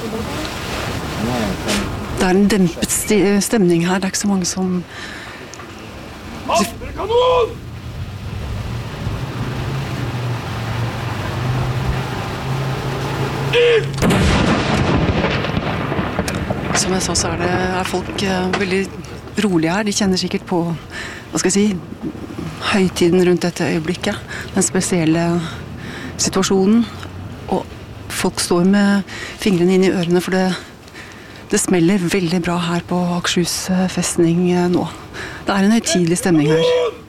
Det er en dempet stemning her. Det er ikke så mange som... Som jeg sa, så er folk veldig rolige her. De kjenner sikkert på, hva skal jeg si, høytiden rundt dette øyeblikket. Den spesielle situasjonen. Og folk står med fingrene inn i ørene, for det smeller veldig bra her på Akershus festning nå. Det er en høytidelig stemning her.